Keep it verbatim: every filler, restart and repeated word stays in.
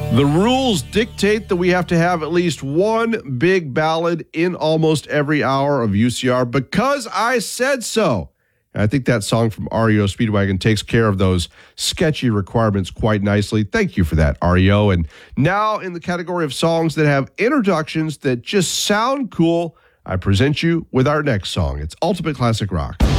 The rules dictate that we have to have at least one big ballad in almost every hour of U C R because I said so. And I think that song from R E O Speedwagon takes care of those sketchy requirements quite nicely. Thank you for that, R E O. And now in the category of songs that have introductions that just sound cool, I present you with our next song. It's Ultimate Classic Rock.